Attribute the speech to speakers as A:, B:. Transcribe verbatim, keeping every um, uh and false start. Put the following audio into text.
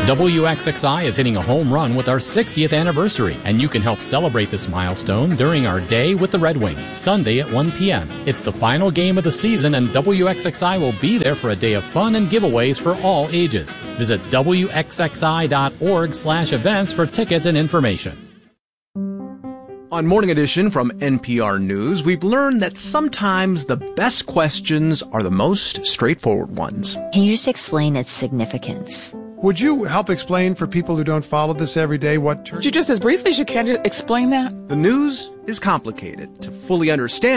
A: W X X I is hitting a home run with our sixtieth anniversary, and you can help celebrate this milestone during our Day with the Red Wings, Sunday at one p.m. It's the final game of the season, and W X X I will be there for a day of fun and giveaways for all ages. Visit W X X I dot org slash events for tickets and information.
B: On Morning Edition from N P R News, we've learned that sometimes the best questions are the most straightforward ones.
C: Can you just explain its significance?
D: Would you help explain for people who don't follow this every day what...
E: Would you just as briefly as you can explain that?
B: The news is complicated. To fully understand